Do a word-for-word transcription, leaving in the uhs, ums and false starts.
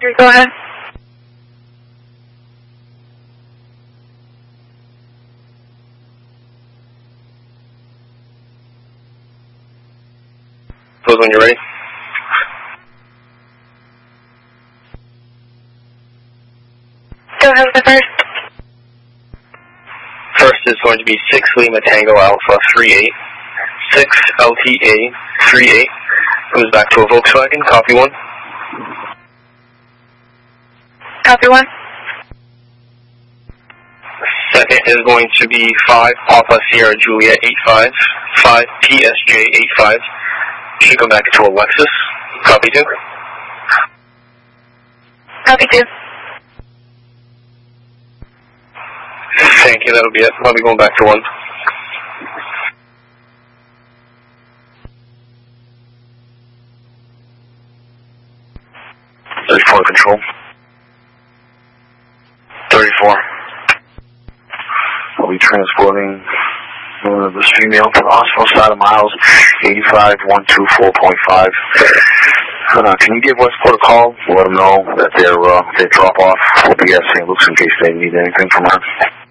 Victory, go ahead. Close when you're ready. Go ahead with the first. First is going to be six Lima Tango Alpha three eight. six L T A three eight. Comes back to a Volkswagen. Copy one. Copy one. Second is going to be five Papa Sierra Juliet eight five. five P S J eight five. Should come back to a Lexus. Copy two. Copy two. Thank you, that'll be it. I'll be going back to one. thirty-four control. thirty-four. I'll be transporting uh, this female to the hospital side of miles eighty-five one two four point five. Uh, can you give Westport a call? Let them know that they're, uh, they drop off will be at Saint Luke's in case they need anything from her.